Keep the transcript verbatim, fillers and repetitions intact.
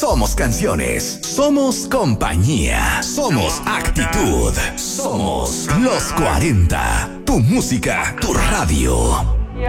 Somos canciones. Somos compañía. Somos actitud. Somos los cuarenta. Tu música, tu radio.